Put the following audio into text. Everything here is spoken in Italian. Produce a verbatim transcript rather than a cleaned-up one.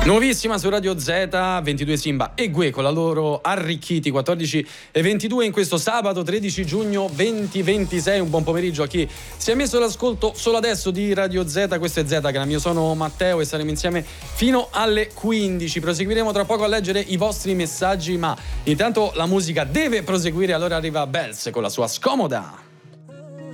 Nuovissima su Radio Z, ventidue Simba e Gue con la loro Arricchiti, quattordici e ventidue in questo sabato tredici giugno duemilaventisei. Un buon pomeriggio a chi si è messo all'ascolto solo adesso di Radio Z. Questo è Zetagram, io sono Matteo e saremo insieme fino alle quindici. Proseguiremo tra poco a leggere i vostri messaggi, ma intanto la musica deve proseguire, allora arriva Bells con la sua Scomoda.